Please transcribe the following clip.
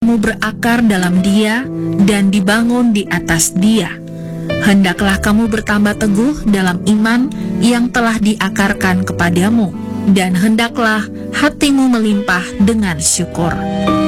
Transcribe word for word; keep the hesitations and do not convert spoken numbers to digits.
Kamu berakar dalam Dia dan dibangun di atas Dia. Hendaklah kamu bertambah teguh dalam iman yang telah diakarkan kepadamu, dan hendaklah hatimu melimpah dengan syukur.